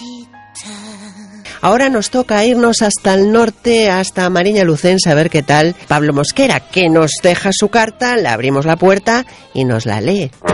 Ahora nos toca irnos hasta el norte, hasta Mariña Lucense, a ver qué tal Pablo Mosquera, que nos deja su carta, le abrimos la puerta y nos la lee.